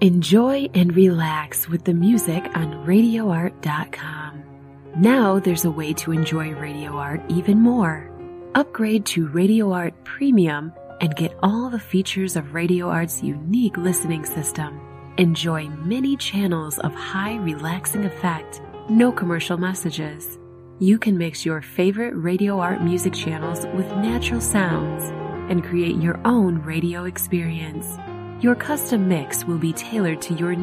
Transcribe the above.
Enjoy and relax with the music on RadioArt.com. Now there's a way to enjoy Radio Art even more. Upgrade to Radio Art Premium and get all the features of Radio Art's unique listening system. Enjoy many channels of high relaxing effect, no commercial messages. You can mix your favorite Radio Art music channels with natural sounds and create your own radio experience. Your custom mix will be tailored to your